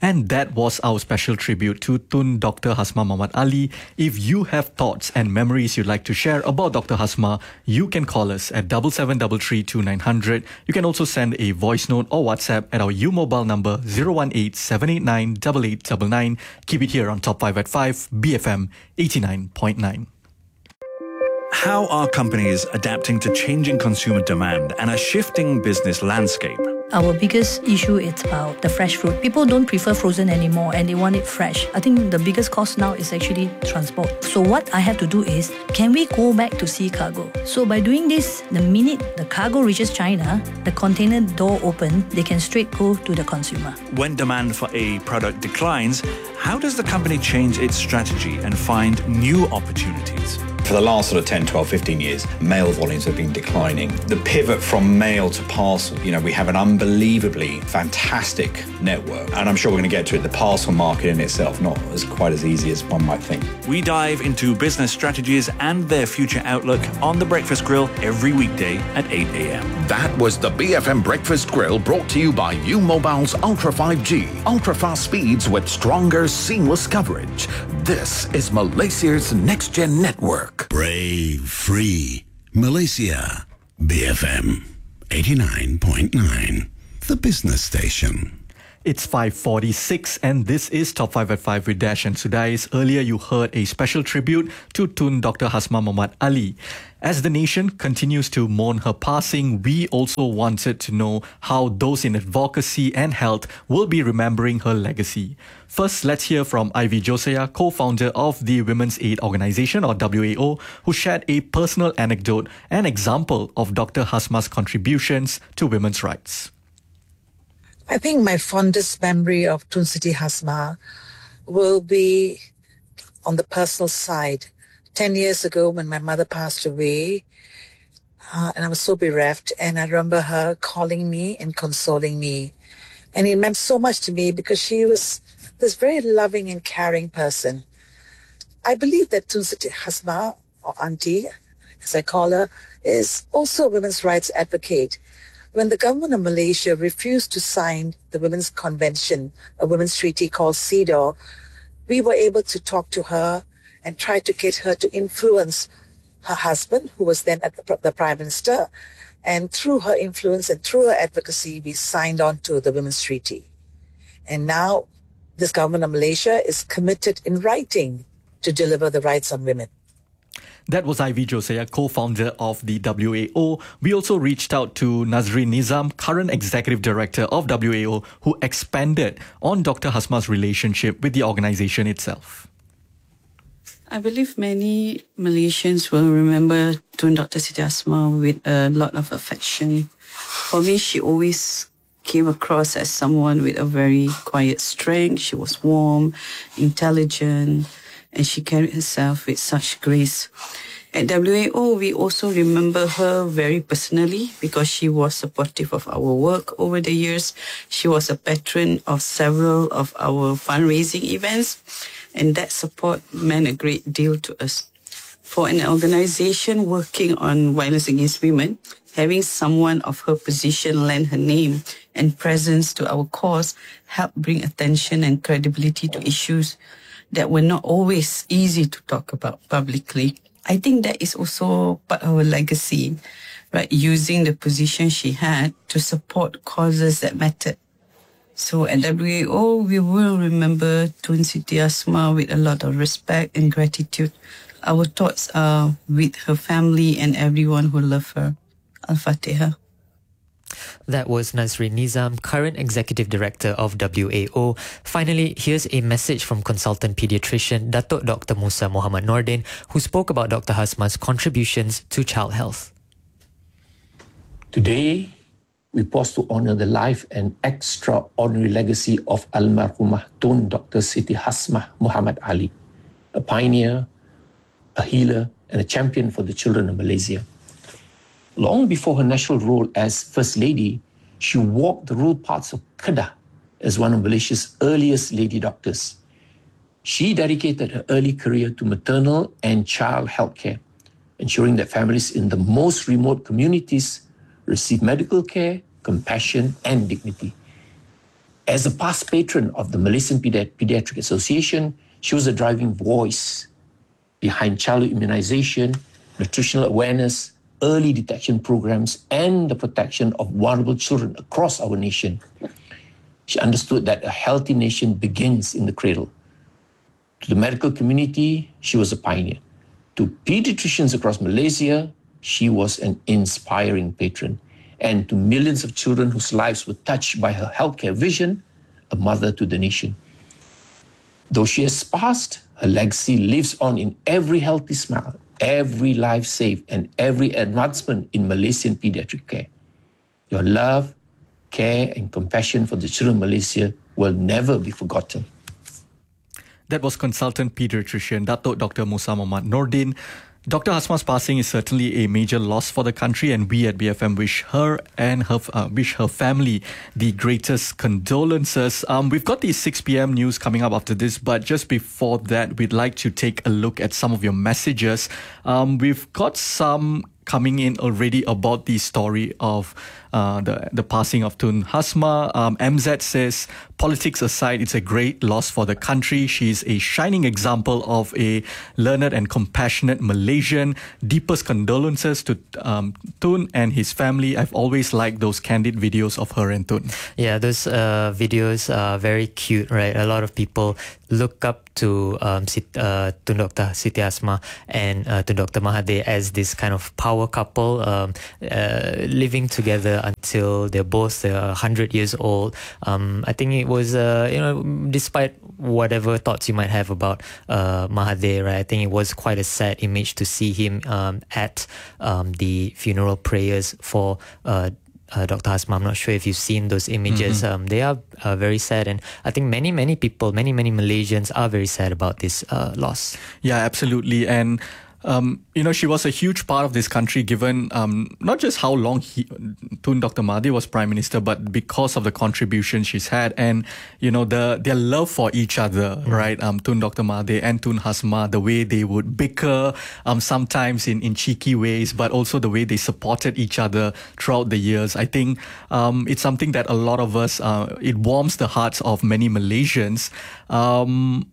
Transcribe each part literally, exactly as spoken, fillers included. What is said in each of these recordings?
And that was our special tribute to Tun Doctor Hasma Muhammad Ali. If you have thoughts and memories you'd like to share about Doctor Hasma, you can call us at seven seven three three two nine zero zero. You can also send a voice note or WhatsApp at our U Mobile number zero one eight seven eight nine eight eight nine nine. Keep it here on Top five at five, B F M eighty-nine point nine. How are companies adapting to changing consumer demand and a shifting business landscape? Our biggest issue is about the fresh fruit. People don't prefer frozen anymore and they want it fresh. I think the biggest cost now is actually transport. So what I have to do is, can we go back to sea cargo? So by doing this, the minute the cargo reaches China, the container door open, they can straight go to the consumer. When demand for a product declines, how does the company change its strategy and find new opportunities? For the last sort of ten, twelve, fifteen years, mail volumes have been declining. The pivot from mail to parcel, you know, we have an unbelievably fantastic network. And I'm sure we're going to get to it. The parcel market in itself, not as quite as easy as one might think. We dive into business strategies and their future outlook on The Breakfast Grill every weekday at eight a.m. That was the B F M Breakfast Grill, brought to you by U Mobile's Ultra five G. Ultra-fast speeds with stronger, seamless coverage. This is Malaysia's next-gen network. Brave, free, Malaysia. B F M eighty-nine point nine, the business station. It's five forty-six and this is Top five at five with Dash and Sudais. Earlier you heard a special tribute to Tun Doctor Hasma Muhammad Ali. As the nation continues to mourn her passing, we also wanted to know how those in advocacy and health will be remembering her legacy. First, let's hear from Ivy Josiah, co-founder of the Women's Aid Organisation, or W A O, who shared a personal anecdote and example of Doctor Hasma's contributions to women's rights. I think my fondest memory of Tun Siti Hasma will be on the personal side. Ten years ago when my mother passed away, uh, and I was so bereft, and I remember her calling me and consoling me. And it meant so much to me because she was this very loving and caring person. I believe that Tun Siti Hasma, or Auntie, as I call her, is also a women's rights advocate. When the government of Malaysia refused to sign the Women's Convention, a women's treaty called C E D A W, we were able to talk to her and try to get her to influence her husband, who was then at the, the Prime Minister. And through her influence and through her advocacy, we signed on to the Women's Treaty. And now this government of Malaysia is committed in writing to deliver the rights on women. That was Ivy Josiah, co-founder of the W A O. We also reached out to Nazreen Nizam, current executive director of W A O, who expanded on Doctor Hasma's relationship with the organisation itself. I believe many Malaysians will remember Tun Doctor Siti Hasma with a lot of affection. For me, she always came across as someone with a very quiet strength. She was warm, intelligent, and she carried herself with such grace. At W A O, we also remember her very personally because she was supportive of our work over the years. She was a patron of several of our fundraising events, and that support meant a great deal to us. For an organization working on violence against women, having someone of her position lend her name and presence to our cause helped bring attention and credibility to issues that were not always easy to talk about publicly. I think that is also part of her legacy, right? Using the position she had to support causes that mattered. So at W A O, we will remember Tun Siti Hasma with a lot of respect and gratitude. Our thoughts are with her family and everyone who loved her. Al-Fatiha. That was Nazreen Nizam, current Executive Director of W A O. Finally, here's a message from consultant paediatrician Datuk Doctor Musa Muhammad Nordin, who spoke about Doctor Hasma's contributions to child health. Today, we pause to honour the life and extraordinary legacy of Almarhumah Tun Doctor Siti Hasma Muhammad Ali, a pioneer, a healer, and a champion for the children of Malaysia. Long before her national role as First Lady, she walked the rural parts of Kedah as one of Malaysia's earliest lady doctors. She dedicated her early career to maternal and child health care, ensuring that families in the most remote communities receive medical care, compassion, and dignity. As a past patron of the Malaysian Pedi- Pediatric Association, she was a driving voice behind childhood immunization, nutritional awareness, early detection programs, and the protection of vulnerable children across our nation. She understood that a healthy nation begins in the cradle. To the medical community, she was a pioneer. To pediatricians across Malaysia, she was an inspiring patron. And to millions of children whose lives were touched by her healthcare vision, a mother to the nation. Though she has passed, her legacy lives on in every healthy smile, every life saved, and every advancement in Malaysian pediatric care. Your love, care, and compassion for the children of Malaysia will never be forgotten. That was consultant pediatrician Datuk Doctor Musa Mohammad Nordin. Doctor Hasma's passing is certainly a major loss for the country, and we at B F M wish her and her uh, wish her family the greatest condolences. Um, we've got the six p.m. news coming up after this, but just before that, we'd like to take a look at some of your messages. Um, we've got some coming in already about the story of uh, the the passing of Tun Hasma. Um, M Z says, politics aside, it's a great loss for the country. She's a shining example of a learned and compassionate Malaysian. Deepest condolences to um, Tun and his family. I've always liked those candid videos of her and Tun. Yeah, those uh, videos are very cute, right? A lot of people look up to um, uh, Tun Doctor Siti Hasma and uh, Tun Doctor Mahathir as this kind of power couple, um, uh, living together until they're both uh, one hundred years old. Um, I think it was, uh, you know, despite whatever thoughts you might have about uh, Mahathir, right, I think it was quite a sad image to see him um, at um, the funeral prayers for uh, Uh, Doctor Hasma. I'm not sure if you've seen those images. Mm-hmm. Um, they are uh, very sad, and I think many, many people, many, many Malaysians are very sad about this uh, loss. Yeah, absolutely. And Um, you know, she was a huge part of this country, given um, not just how long he, Tun Doctor Mahathir was Prime Minister, but because of the contribution she's had and, you know, the their love for each other, mm. right? Um, Tun Doctor Mahathir and Tun Hasma, the way they would bicker, um, sometimes in, in cheeky ways, but also the way they supported each other throughout the years. I think um, it's something that a lot of us, uh, it warms the hearts of many Malaysians. Um,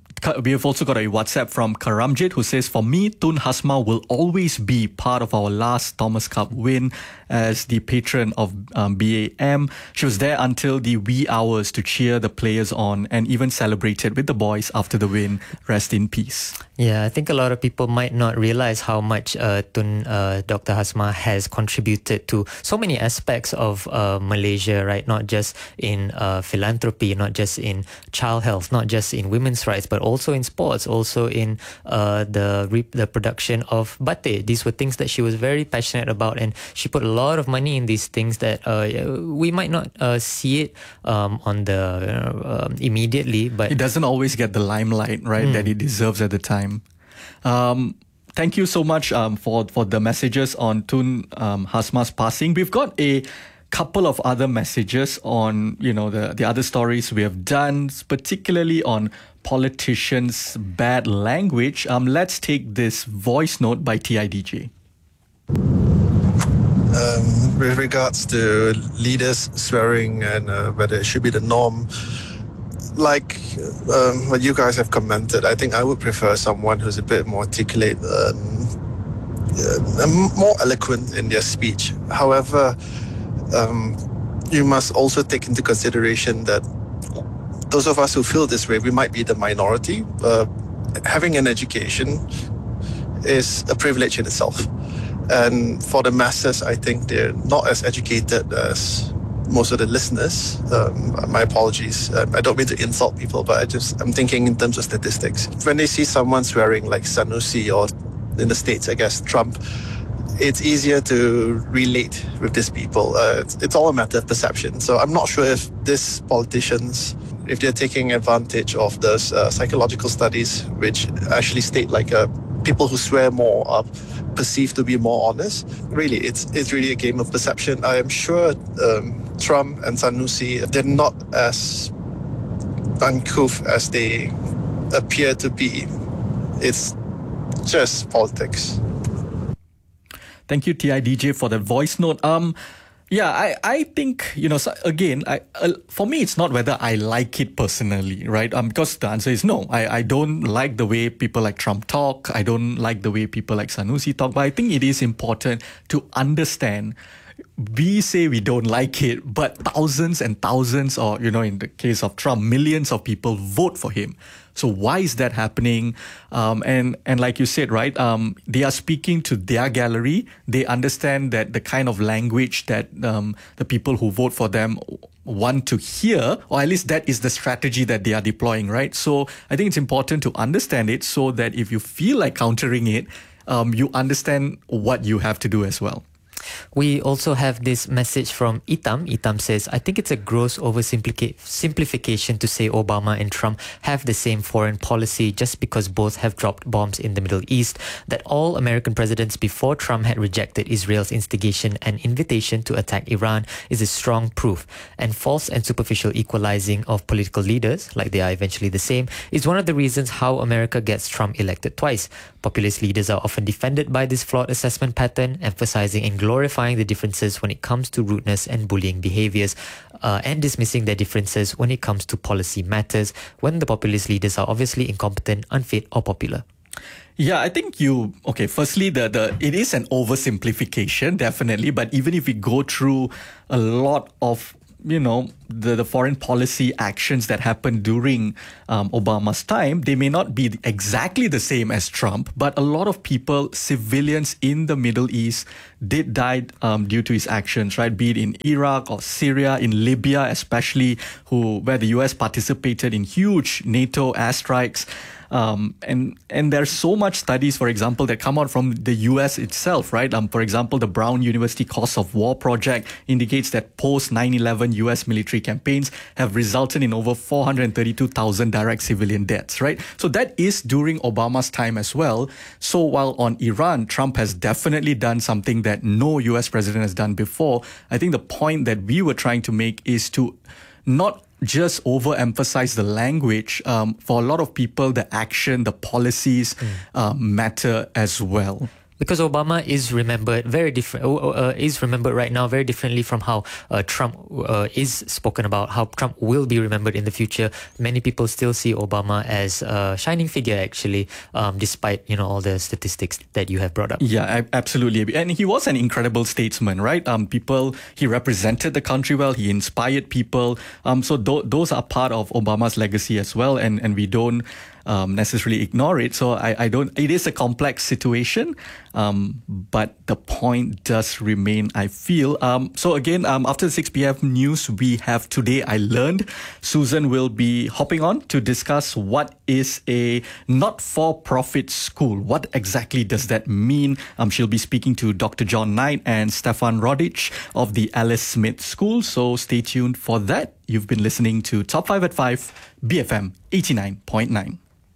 We have also got a WhatsApp from Karamjit who says, for me, Tun Hasma will always be part of our last Thomas Cup win as the patron of um, B A M. She was there until the wee hours to cheer the players on and even celebrated with the boys after the win. Rest in peace. Yeah, I think a lot of people might not realize how much uh, Tun uh, Doctor Hasma has contributed to so many aspects of uh, Malaysia, right? Not just in uh, philanthropy, not just in child health, not just in women's rights, but also in sports, also in uh, the re- the production of batik. These were things that she was very passionate about, and she put a lot of money in these things that uh, we might not uh, see it um, on the uh, um, immediately, but it doesn't always get the limelight, right, mm. that it deserves at the time. Um, thank you so much um, for for the messages on Tun um, Hasma's passing. We've got a couple of other messages on, you know, the the other stories we have done, particularly on politicians' bad language. Um, let's take this voice note by T I D J. Um, with regards to leaders swearing and uh, whether it should be the norm, like um, what you guys have commented, I think I would prefer someone who's a bit more articulate, um, uh, more eloquent in their speech. However, um, you must also take into consideration that those of us who feel this way, we might be the minority. Uh, having an education is a privilege in itself. And for the masses, I think they're not as educated as most of the listeners. Um, my apologies. Um, I don't mean to insult people, but I just, I'm thinking in terms of statistics. When they see someone swearing like Sanusi, or in the States, I guess, Trump, it's easier to relate with these people. Uh, it's, it's all a matter of perception. So I'm not sure if these politicians, if they're taking advantage of those uh, psychological studies, which actually state like uh, people who swear more are perceived to be more honest. Really, it's it's really a game of perception. I am sure um, Trump and Sanusi, they're not as uncouth as they appear to be. It's just politics. Thank you, T I D J, for the voice note. Um, Yeah, I, I think, you know, so again, I, uh, for me, it's not whether I like it personally, right? Um, because the answer is no. I, I don't like the way people like Trump talk. I don't like the way people like Sanusi talk. But I think it is important to understand. We say we don't like it, but thousands and thousands, or, you know, in the case of Trump, millions of people vote for him. So why is that happening? Um, and, and like you said, right, um, they are speaking to their gallery. They understand that the kind of language that um, the people who vote for them want to hear, or at least that is the strategy that they are deploying, right? So I think it's important to understand it so that if you feel like countering it, um, you understand what you have to do as well. We also have this message from Itam. Itam says, I think it's a gross oversimplification to say Obama and Trump have the same foreign policy just because both have dropped bombs in the Middle East, that all American presidents before Trump had rejected Israel's instigation and invitation to attack Iran is a strong proof. And false and superficial equalizing of political leaders, like they are eventually the same, is one of the reasons how America gets Trump elected twice. Populist leaders are often defended by this flawed assessment pattern, emphasizing and glorifying the differences when it comes to rudeness and bullying behaviors, uh, and dismissing their differences when it comes to policy matters, when the populist leaders are obviously incompetent, unfit, or popular. Yeah, I think you, okay, firstly, the, the it is an oversimplification, definitely, but even if we go through a lot of you know, the, the foreign policy actions that happened during um, Obama's time, they may not be exactly the same as Trump, but a lot of people, civilians in the Middle East, did die um, due to his actions, right? Be it in Iraq or Syria, in Libya especially, who where the U S participated in huge NATO airstrikes. Um, and and there's so much studies, for example, that come out from the U S itself, right? Um, for example, the Brown University Cost of War project indicates that post nine eleven U S military campaigns have resulted in over four hundred thirty-two thousand direct civilian deaths, right? So that is during Obama's time as well. So while on Iran, Trump has definitely done something that no U S president has done before, I think the point that we were trying to make is to not just overemphasize the language. Um, for a lot of people, the action, the policies mm. uh, matter as well. Because Obama is remembered very different, uh, is remembered right now very differently from how uh, Trump uh, is spoken about, how Trump will be remembered in the future. Many people still see Obama as a shining figure, actually, um, despite, you know, all the statistics that you have brought up. Yeah, absolutely. And he was an incredible statesman, right? Um, people, he represented the country well, he inspired people. Um, so th- those are part of Obama's legacy as well, and, and we don't Um, necessarily ignore it. So I, I don't, it is a complex situation, um, but the point does remain, I feel. Um, so again, um, after the six p.m. news, we have Today I Learned. Susan will be hopping on to discuss what is a not-for-profit school. What exactly does that mean? Um, she'll be speaking to Doctor John Knight and Stefan Rodich of the Alice Smith School. So stay tuned for that. You've been listening to Top five at five, B F M eighty-nine point nine.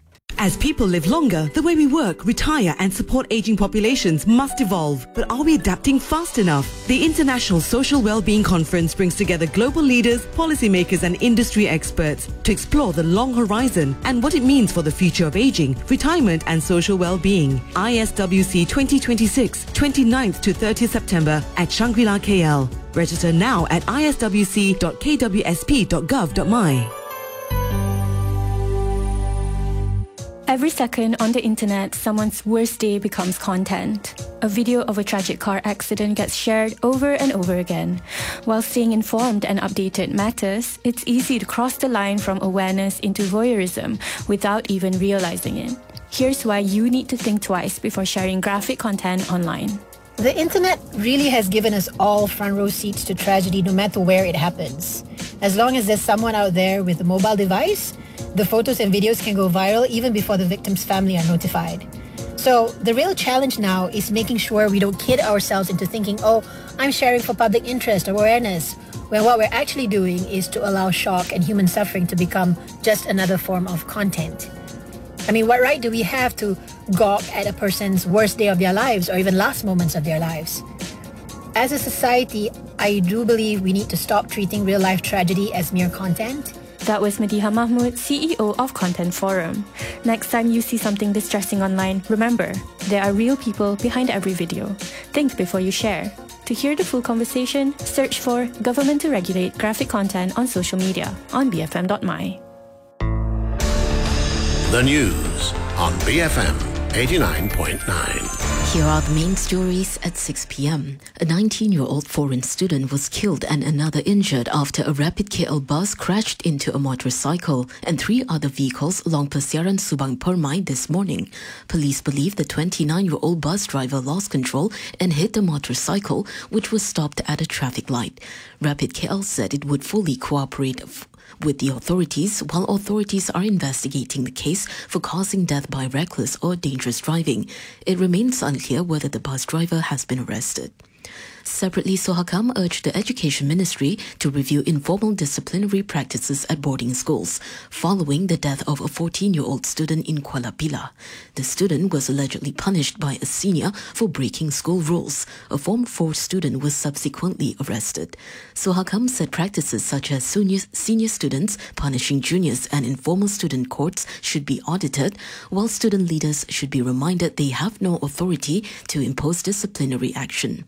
As people live longer, the way we work, retire and support aging populations must evolve. But are we adapting fast enough? The International Social Wellbeing Conference brings together global leaders, policymakers and industry experts to explore the long horizon and what it means for the future of aging, retirement and social well-being. I S W C twenty twenty-six, twenty-ninth to thirtieth September at Shangri-La K L. Register now at i s w c dot k w s p dot gov dot m y. Every second on the internet, someone's worst day becomes content. A video of a tragic car accident gets shared over and over again. While staying informed and updated matters, it's easy to cross the line from awareness into voyeurism without even realizing it. Here's why you need to think twice before sharing graphic content online. The internet really has given us all front row seats to tragedy no matter where it happens. As long as there's someone out there with a mobile device, the photos and videos can go viral even before the victim's family are notified. So the real challenge now is making sure we don't kid ourselves into thinking, oh, I'm sharing for public interest or awareness, when what we're actually doing is to allow shock and human suffering to become just another form of content. I mean, what right do we have to gawk at a person's worst day of their lives or even last moments of their lives? As a society, I do believe we need to stop treating real-life tragedy as mere content. That was Mediha Mahmood, C E O of Content Forum. Next time you see something distressing online, remember, there are real people behind every video. Think before you share. To hear the full conversation, search for Government to Regulate Graphic Content on social media on b f m dot m y. The news on B F M eighty-nine point nine. Here are the main stories at six p.m. A nineteen-year-old foreign student was killed and another injured after a Rapid K L bus crashed into a motorcycle and three other vehicles along Persiaran Subang Permai this morning. Police believe the twenty-nine-year-old bus driver lost control and hit the motorcycle, which was stopped at a traffic light. Rapid K L said it would fully cooperate f- with the authorities, while authorities are investigating the case for causing death by reckless or dangerous driving. It remains unclear whether the bus driver has been arrested. Separately, Sohakam urged the Education Ministry to review informal disciplinary practices at boarding schools following the death of a fourteen-year-old student in Kuala Pilah. The student was allegedly punished by a senior for breaking school rules. A Form four student was subsequently arrested. Sohakam said practices such as senior, senior students punishing juniors and informal student courts should be audited, while student leaders should be reminded they have no authority to impose disciplinary action.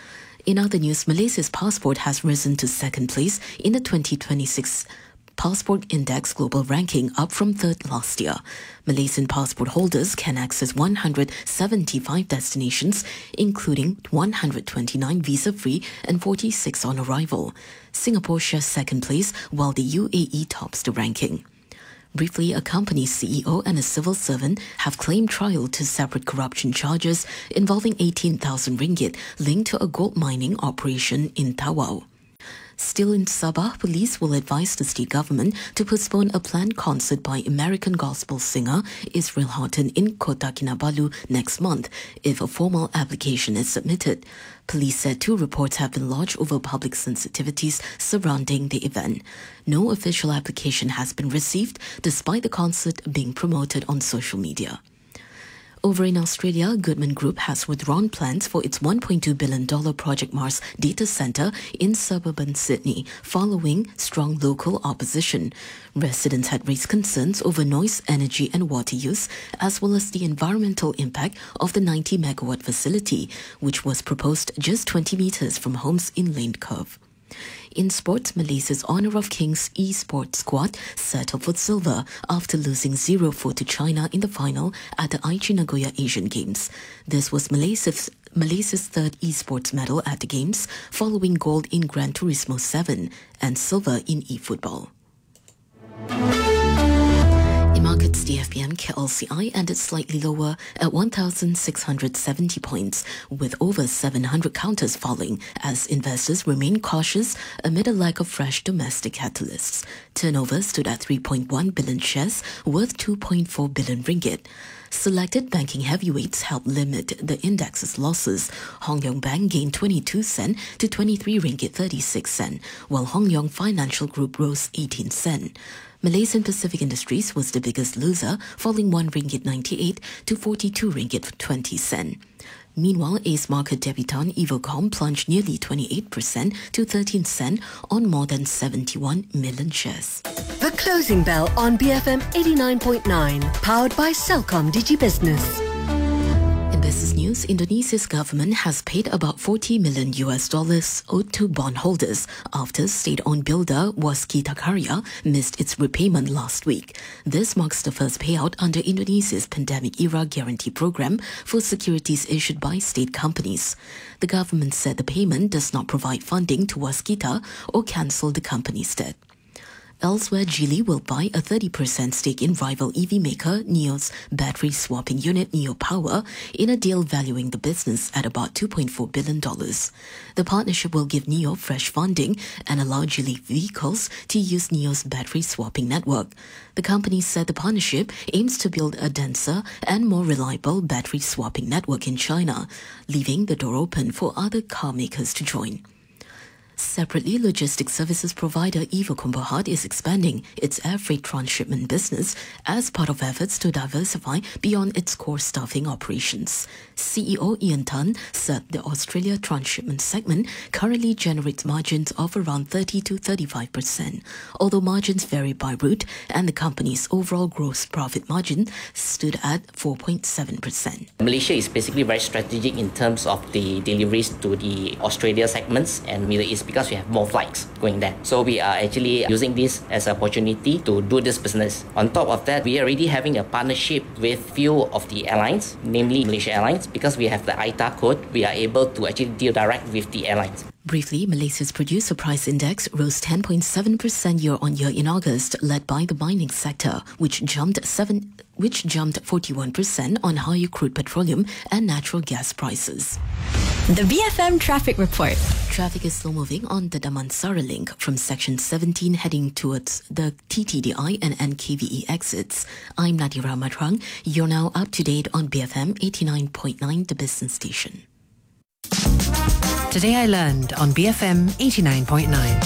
In other news, Malaysia's passport has risen to second place in the twenty twenty-six Passport Index Global Ranking, up from third last year. Malaysian passport holders can access one hundred seventy-five destinations, including one hundred twenty-nine visa-free and forty-six on arrival. Singapore shares second place, while the U A E tops the ranking. Briefly, a company's C E O and a civil servant have claimed trial to separate corruption charges involving eighteen thousand ringgit linked to a gold mining operation in Tawau. Still in Sabah, police will advise the state government to postpone a planned concert by American gospel singer Israel Houghton in Kota Kinabalu next month if a formal application is submitted. Police said two reports have been lodged over public sensitivities surrounding the event. No official application has been received, despite the concert being promoted on social media. Over in Australia, Goodman Group has withdrawn plans for its one point two billion dollars Project Mars data centre in suburban Sydney following strong local opposition. Residents had raised concerns over noise, energy and water use, as well as the environmental impact of the ninety megawatt facility, which was proposed just twenty metres from homes in Lane Cove. In sports, Malaysia's Honour of Kings e-sports squad settled for silver after losing zero four to China in the final at the Aichi Nagoya Asian Games. This was Malaysia's, Malaysia's third e-sports medal at the Games, following gold in Gran Turismo seven and silver in e-football. In markets, the F B M K L C I ended slightly lower at one thousand six hundred seventy points, with over seven hundred counters falling as investors remain cautious amid a lack of fresh domestic catalysts. Turnover stood at three point one billion shares, worth two point four billion ringgit. Selected banking heavyweights helped limit the index's losses. Hong Leong Bank gained twenty-two cents to twenty-three ringgit thirty-six cents, while Hong Leong Financial Group rose eighteen cents. Malaysian Pacific Industries was the biggest loser, falling one ringgit ninety-eight to forty-two ringgit twenty cents. Meanwhile, Ace Market debutant Evocom plunged nearly twenty-eight percent to thirteen cents on more than seventy-one million shares. The Closing Bell on B F M eighty-nine point nine, powered by Celcom DigiBusiness. In business news, Indonesia's government has paid about forty million U S dollars owed to bondholders after state-owned builder Waskita Karya missed its repayment last week. This marks the first payout under Indonesia's pandemic-era guarantee program for securities issued by state companies. The government said the payment does not provide funding to Waskita or cancel the company's debt. Elsewhere, Geely will buy a thirty percent stake in rival E V maker NIO's battery swapping unit NIO Power in a deal valuing the business at about two point four billion dollars. The partnership will give NIO fresh funding and allow Geely vehicles to use NIO's battery swapping network. The company said the partnership aims to build a denser and more reliable battery swapping network in China, leaving the door open for other car makers to join. Separately, logistics services provider Evokum Berhad is expanding its air freight transshipment business as part of efforts to diversify beyond its core staffing operations. C E O Ian Tan said the Australia transshipment segment currently generates margins of around thirty to thirty-five percent, although margins vary by route, and the company's overall gross profit margin stood at four point seven percent. Malaysia is basically very strategic in terms of the deliveries to the Australia segments and Middle East because we have more flights going there. So we are actually using this as an opportunity to do this business. On top of that, we are already having a partnership with few of the airlines, namely Malaysia Airlines, because we have the I T A code. We are able to actually deal direct with the airlines. Briefly, Malaysia's producer price index rose ten point seven percent year-on-year in August, led by the mining sector, which jumped seven, which jumped forty-one percent on higher crude petroleum and natural gas prices. The B F M Traffic Report. Traffic is slow moving on the Damansara link from section seventeen heading towards the T T D I and N K V E exits. I'm Nadira Matrang. You're now up to date on B F M eighty-nine point nine, the business station. Today I learned on B F M eighty-nine point nine.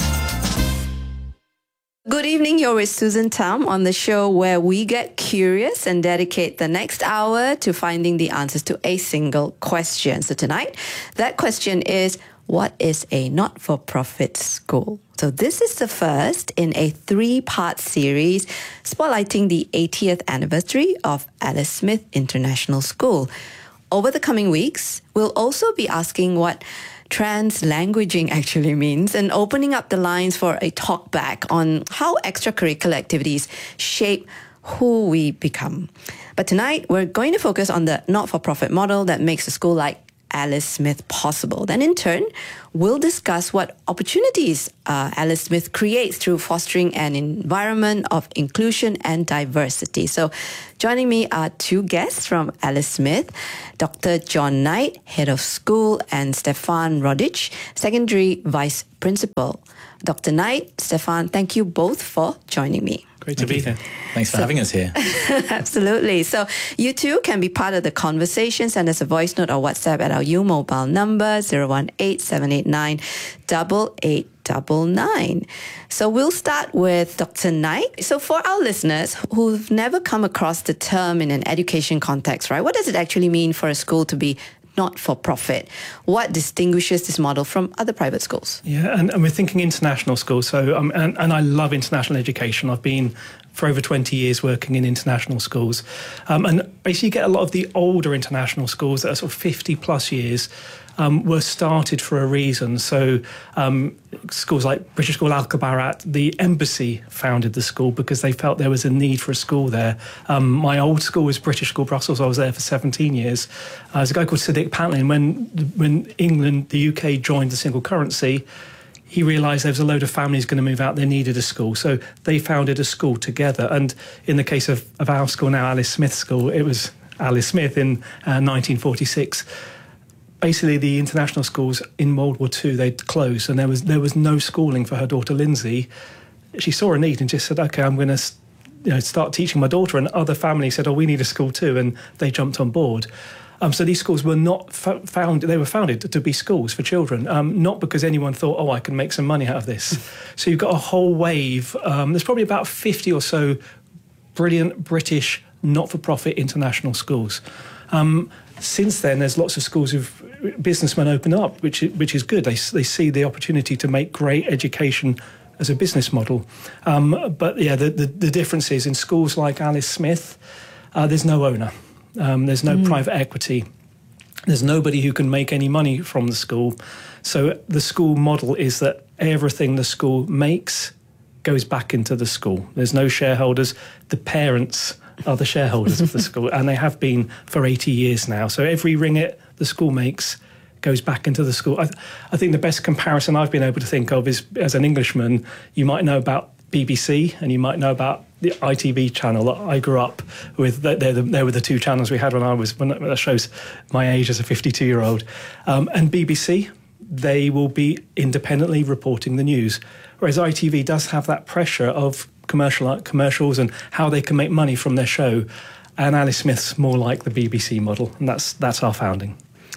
Good evening, you're with Susan Tam on the show where we get curious and dedicate the next hour to finding the answers to a single question. So tonight, that question is, what is a not-for-profit school? So this is the first in a three-part series spotlighting the eightieth anniversary of Alice Smith International School. Over the coming weeks, we'll also be asking what translanguaging actually means and opening up the lines for a talk back on how extracurricular activities shape who we become. But tonight, we're going to focus on the not-for-profit model that makes a school like Alice Smith possible. Then in turn, we'll discuss what opportunities uh, Alice Smith creates through fostering an environment of inclusion and diversity. So joining me are two guests from Alice Smith, Doctor John Knight, Head of School, and Stefan Rodic, Secondary Vice Principal. Doctor Knight, Stefan, thank you both for joining me. Great to be here. Thanks for so, having us here. Absolutely. So you too can be part of the conversation. Send us a voice note or WhatsApp at our U mobile number zero one eight seven eight nine eight eight nine nine. So we'll start with Doctor Knight. So for our listeners who've never come across the term in an education context, right? What does it actually mean for a school to be not-for-profit? What distinguishes this model from other private schools? Yeah, and, and we're thinking international schools. So, um, and, and I love international education. I've been for over twenty years working in international schools. Um, and basically you get a lot of the older international schools that are sort of fifty plus years um, were started for a reason. So um, schools like British School Al Kabarat, the embassy founded the school because they felt there was a need for a school there. Um, my old school was British School Brussels. I was there for seventeen years. Uh, there's a guy called Sadiq Pantlin. When, when England, the U K joined the single currency, he realised there was a load of families going to move out. They needed a school. So they founded a school together. And in the case of, of our school now, Alice Smith School, it was Alice Smith in uh, nineteen forty-six. Basically, the international schools in World War Two, they'd closed and there was there was no schooling for her daughter, Lindsay. She saw a need and just said, OK, I'm going to you know, start teaching my daughter. And other families said, oh, we need a school too. And they jumped on board. Um, so these schools were not f- found, they were founded to be schools for children, um, not because anyone thought, oh, I can make some money out of this. So you've got a whole wave. Um, there's probably about fifty or so brilliant British not-for-profit international schools. Um, since then, there's lots of schools who've businessmen open up, which which is good. They they see the opportunity to make great education as a business model. Um, but yeah, the, the, the difference is in schools like Alice Smith, uh, there's no owner. Um, there's no mm. private equity. There's nobody who can make any money from the school. So the school model is that everything the school makes goes back into the school. There's no shareholders. The parents are the shareholders of the school, and they have been for eighty years now. So every ringgit the school makes goes back into the school. I, th- I think the best comparison I've been able to think of is, as an Englishman, you might know about B B C and you might know about the I T V channel that I grew up with. They're the, they were the two channels we had when I was, when that shows my age as a fifty-two-year-old. Um, and B B C, they will be independently reporting the news. Whereas I T V does have that pressure of commercial commercials and how they can make money from their show. And Alice Smith's more like the B B C model, and that's that's our founding.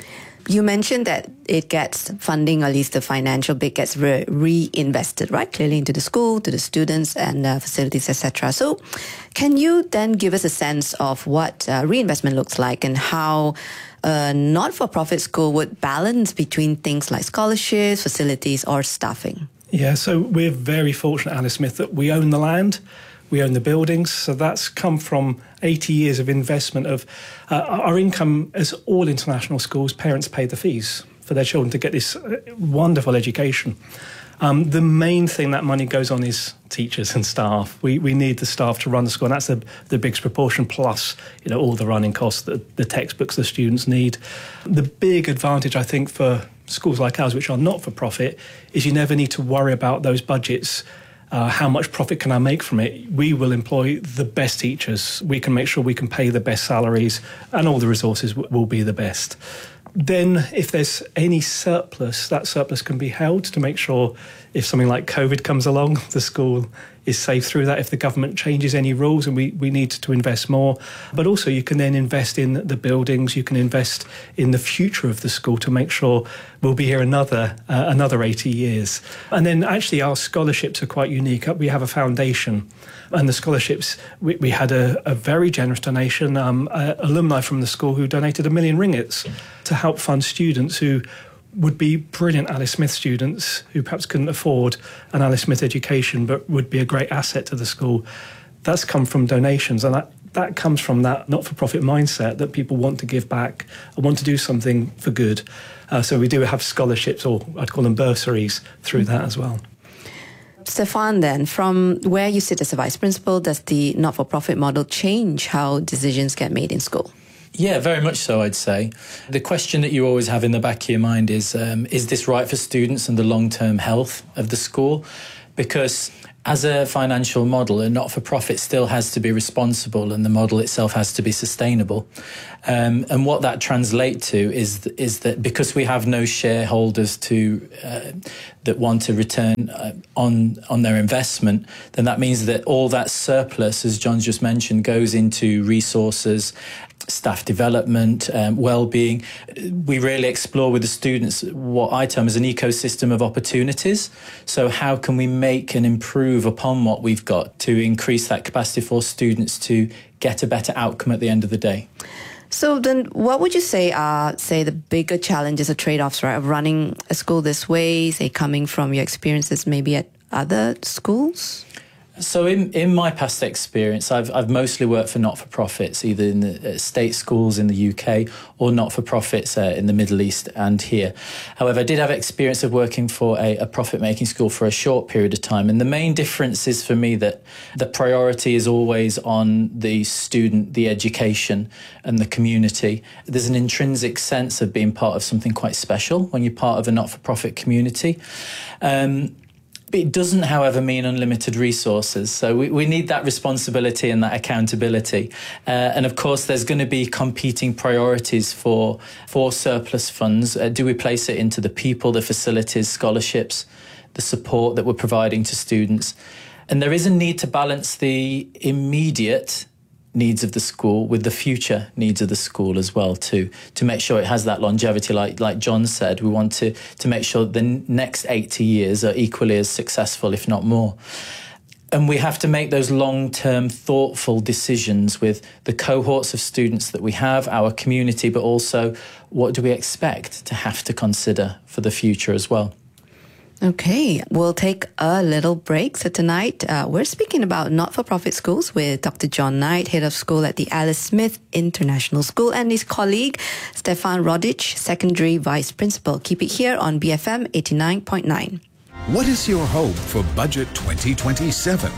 You mentioned that it gets funding, or at least the financial bit gets re- reinvested, right? Clearly into the school, to the students and uh, facilities, et cetera. So can you then give us a sense of what uh, reinvestment looks like and how a not-for-profit school would balance between things like scholarships, facilities or staffing? Yeah, so we're very fortunate, Alice Smith, that we own the land. We own the buildings, so that's come from eighty years of investment of uh, our income. As all international schools, parents pay the fees for their children to get this wonderful education. Um, the main thing that money goes on is teachers and staff. We we need the staff to run the school, and that's the, the biggest proportion, plus you know all the running costs, the, the textbooks the students need. The big advantage, I think, for schools like ours, which are not-for-profit, is you never need to worry about those budgets. Uh, how much profit can I make from it? We will employ the best teachers. We can make sure we can pay the best salaries, and all the resources w- will be the best. Then if there's any surplus, that surplus can be held to make sure if something like COVID comes along, the school is safe through that. If the government changes any rules and we, we need to invest more. But also you can then invest in the buildings, you can invest in the future of the school to make sure we'll be here another uh, another eighty years. And then actually our scholarships are quite unique. We have a foundation, and the scholarships, we, we had a, a very generous donation, um, uh, alumni from the school who donated a million ringgits to help fund students who would be brilliant Alice Smith students who perhaps couldn't afford an Alice Smith education but would be a great asset to the school. That's come from donations, and that, that comes from that not-for-profit mindset that people want to give back and want to do something for good. Uh, so we do have scholarships, or I'd call them bursaries, through that as well. Stefan, then, from where you sit as a vice principal, does the not-for-profit model change how decisions get made in school? Yeah, very much so, I'd say. The question that you always have in the back of your mind is, um, is this right for students and the long-term health of the school? Because as a financial model, a not-for-profit still has to be responsible, and the model itself has to be sustainable. Um, and what that translates to is is that because we have no shareholders to uh, that want to return uh, on on their investment, then that means that all that surplus, as John's just mentioned, goes into resources, staff development, um, well-being. We really explore with the students what I term as an ecosystem of opportunities. So how can we make and improve upon what we've got to increase that capacity for students to get a better outcome at the end of the day? So then what would you say are, say, the bigger challenges or trade-offs, right, of running a school this way, say, coming from your experiences maybe at other schools? So in, in my past experience, I've I've mostly worked for not-for-profits, either in the uh, state schools in the U K or not-for-profits uh, in the Middle East and here. However, I did have experience of working for a, a profit-making school for a short period of time. And the main difference is for me that the priority is always on the student, the education and the community. There's an intrinsic sense of being part of something quite special when you're part of a not-for-profit community. Um, It doesn't, however, mean unlimited resources. So we, we need that responsibility and that accountability. Uh, and of course, there's going to be competing priorities for, for surplus funds. Uh, do we place it into the people, the facilities, scholarships, the support that we're providing to students? And there is a need to balance the immediate needs of the school with the future needs of the school as well, too, to make sure it has that longevity. Like like John said, we want to to make sure the next eighty years are equally as successful, if not more. And we have to make those long-term, thoughtful decisions with the cohorts of students that we have, our community, but also what do we expect to have to consider for the future as well. Okay, we'll take a little break. So tonight, uh, we're speaking about not-for-profit schools with Doctor John Knight, head of school at the Alice Smith International School, and his colleague, Stefan Rodic, secondary vice principal. Keep it here on B F M eighty-nine point nine. What is your hope for Budget twenty twenty-seven?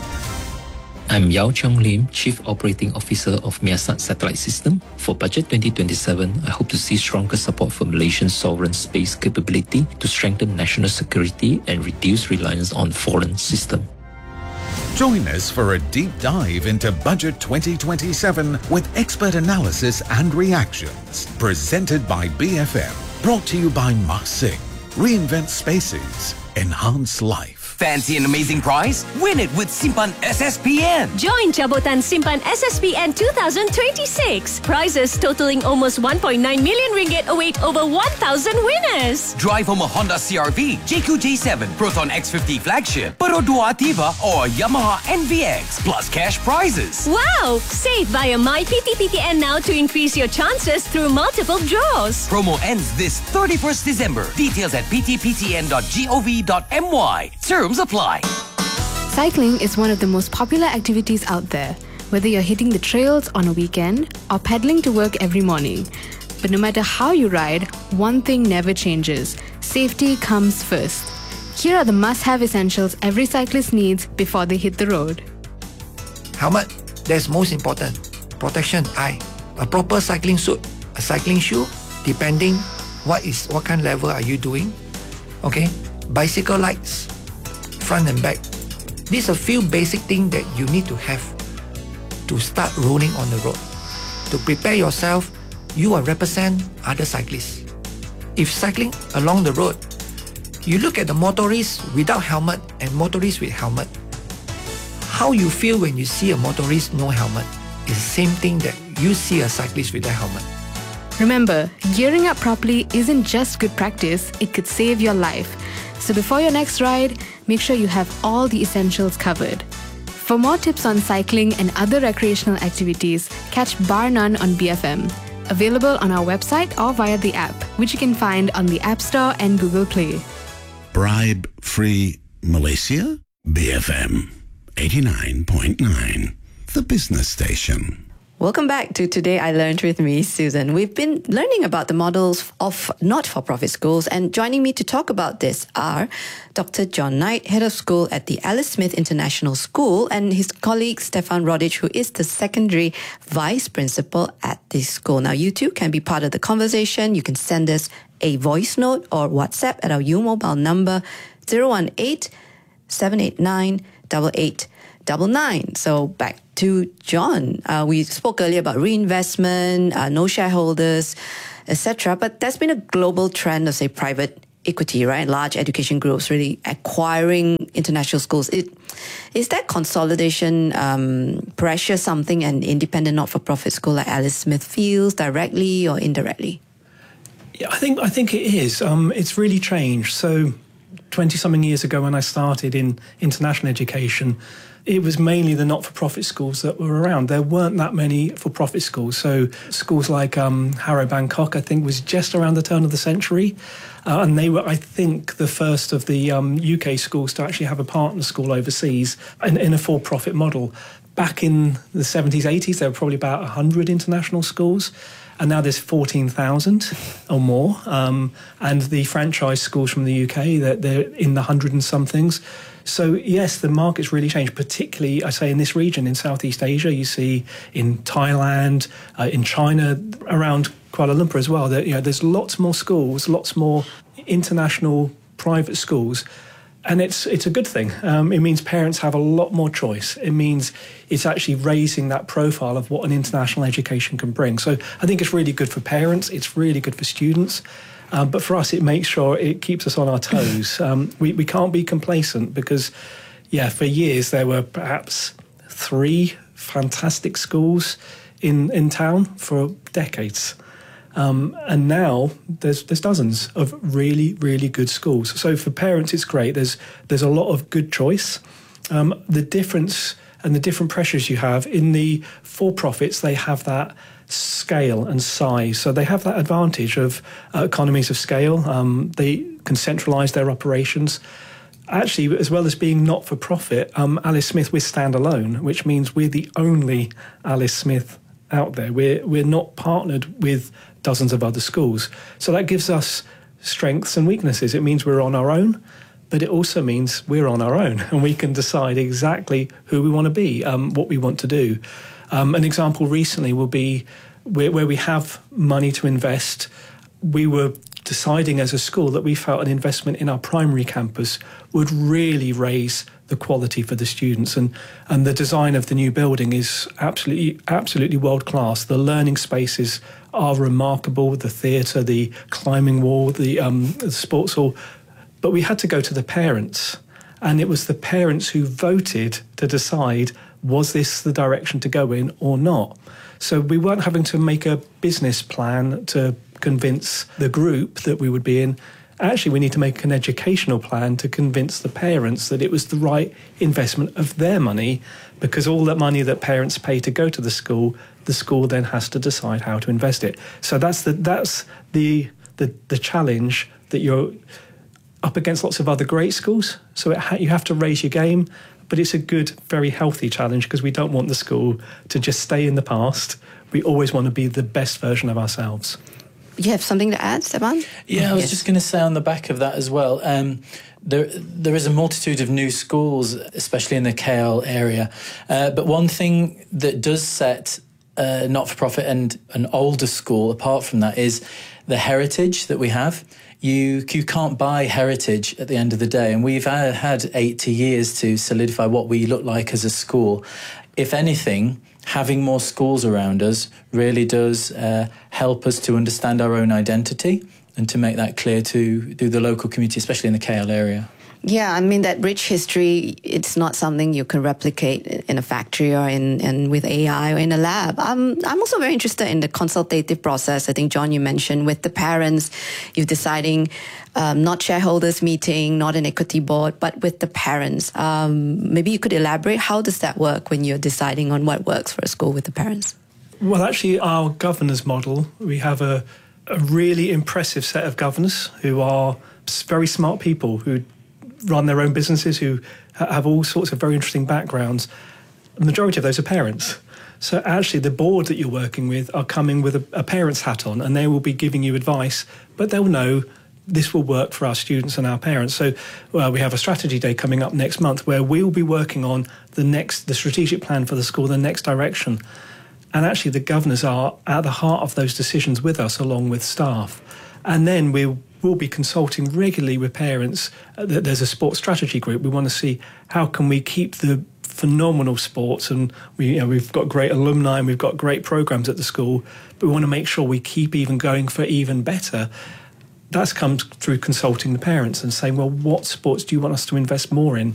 I'm Yao Chong Lim, Chief Operating Officer of Miasat Satellite System. For Budget twenty twenty-seven, I hope to see stronger support for Malaysian sovereign space capability to strengthen national security and reduce reliance on foreign systems. Join us for a deep dive into Budget twenty twenty-seven with expert analysis and reactions. Presented by B F M. Brought to you by Mah Sing. Reinvent spaces. Enhance life. Fancy an amazing prize? Win it with Simpan S S P N. Join Jabotan Simpan S S P N twenty twenty-six. Prizes totaling almost one point nine million ringgit await over one thousand winners. Drive home a Honda C R V, J Q J seven, Proton X fifty flagship, Paro dua Ativa, or Yamaha N V X, plus cash prizes. Wow! Save via My P T P T N now to increase your chances through multiple draws. Promo ends this thirty-first December. Details at p t p t n dot gov dot m y. Terms apply. Cycling is one of the most popular activities out there, whether you're hitting the trails on a weekend or pedaling to work every morning. But no matter how you ride, one thing never changes. Safety comes first. Here are the must-have essentials every cyclist needs before they hit the road. Helmet, that's most important. Protection, eye. A proper cycling suit, a cycling shoe, depending what is what kind of level are you doing. Okay, bicycle lights, front and back. These are a few basic things that you need to have to start rolling on the road. To prepare yourself, you will represent other cyclists. If cycling along the road, you look at the motorists without helmet and motorists with helmet. How you feel when you see a motorist no helmet is the same thing that you see a cyclist with a helmet. Remember, gearing up properly isn't just good practice, it could save your life. So before your next ride, make sure you have all the essentials covered. For more tips on cycling and other recreational activities, catch Bar None on B F M. Available on our website or via the app, which you can find on the App Store and Google Play. Bribe-free Malaysia? B F M eighty-nine point nine, the business station. Welcome back to Today I Learned with me, Susan. We've been learning about the models of not-for-profit schools, and joining me to talk about this are Doctor John Knight, Head of School at the Alice Smith International School, and his colleague Stefan Rodic, who is the Secondary Vice Principal at this school. Now, you too can be part of the conversation. You can send us a voice note or WhatsApp at our U Mobile number zero one eight, seven eight nine, eight eight nine nine. So back to John. Uh, we spoke earlier about reinvestment, uh, no shareholders, et cetera. But there's been a global trend of, say, private equity, right? Large education groups really acquiring international schools. It, is that consolidation um, pressure something an independent not-for-profit school like Alice Smith feels directly or indirectly? Yeah, I think I think it is. Um, it's really changed. So twenty-something years ago when I started in international education, it was mainly the not-for-profit schools that were around. There weren't that many for-profit schools. So schools like um, Harrow Bangkok, I think, was just around the turn of the century. Uh, and they were, I think, the first of the um, U K schools to actually have a partner school overseas in, in a for-profit model. Back in the seventies, eighties, there were probably about one hundred international schools. And now there's fourteen thousand or more. Um, and the franchise schools from the U K, they're, they're in the hundred and somethings. So, yes, the market's really changed, particularly, I say, in this region, in Southeast Asia. You see in Thailand, uh, in China, around Kuala Lumpur as well. That, you know, there's lots more schools, lots more international private schools. And it's it's a good thing. Um, it means parents have a lot more choice. It means it's actually raising that profile of what an international education can bring. So I think it's really good for parents. It's really good for students. Um, but for us, it makes sure it keeps us on our toes. Um, we, we can't be complacent because, yeah, for years there were perhaps three fantastic schools in, in town for decades. Um, and now there's there's dozens of really, really good schools. So for parents, it's great. There's there's a lot of good choice. Um, the difference and the different pressures you have in the for-profits, they have that scale and size. So they have that advantage of uh, economies of scale. Um, they can centralise their operations. Actually, as well as being not-for-profit, um, Alice Smith, we're standalone, which means we're the only Alice Smith out there. We're we're not partnered with dozens of other schools. So that gives us strengths and weaknesses. It means we're on our own, but it also means we're on our own and we can decide exactly who we want to be, um, what we want to do. Um, an example recently will be where, where we have money to invest. We were deciding as a school that we felt an investment in our primary campus would really raise the quality for the students, and and the design of the new building is absolutely absolutely world class. The learning spaces are remarkable, the theatre, the climbing wall, the, um, the sports hall, but we had to go to the parents And it was the parents who voted to decide, was this the direction to go in or not? So we weren't having to make a business plan to convince the group that we would be in. Actually, we need to make an educational plan to convince the parents that it was the right investment of their money, because all that money that parents pay to go to the school, the school then has to decide how to invest it. So that's the that's the the, the challenge, that you're up against lots of other great schools. So it ha- you have to raise your game, but it's a good, very healthy challenge, because we don't want the school to just stay in the past. We always want to be the best version of ourselves. You have something to add, Stefan? Yeah, I was Yes. just going to say on the back of that as well, um, there there is a multitude of new schools, especially in the K L area. Uh, but one thing that does set uh, not-for-profit and an older school apart from that is the heritage that we have. You you can't buy heritage at the end of the day, and we've uh, had eighty years to solidify what we look like as a school. If anything, having more schools around us really does uh, help us to understand our own identity and to make that clear to, to the local community, especially in the K L area. Yeah, I mean, that rich history, it's not something you can replicate in a factory or in, in with A I or in a lab. Um, I'm also very interested in the consultative process. I think, John, you mentioned with the parents, you're deciding um, not shareholders meeting, not an equity board, but with the parents. Um, maybe you could elaborate, how does that work when you're deciding on what works for a school with the parents? Well, actually, our governors model, we have a, a really impressive set of governors who are very smart people who run their own businesses, who ha- have all sorts of very interesting backgrounds. The majority of those are parents. So actually the board that you're working with are coming with a, a parent's hat on, and they will be giving you advice, but they'll know this will work for our students and our parents. So well, we have a strategy day coming up next month where we'll be working on the next, the strategic plan for the school, the next direction. And actually the governors are at the heart of those decisions with us, along with staff. And then we'll We'll be consulting regularly with parents. There's a sports strategy group. We want to see how can we keep the phenomenal sports, and we, you know, we've got great alumni and we've got great programs at the school, but we want to make sure we keep even going for even better. That's comes through consulting the parents and saying, well, what sports do you want us to invest more in?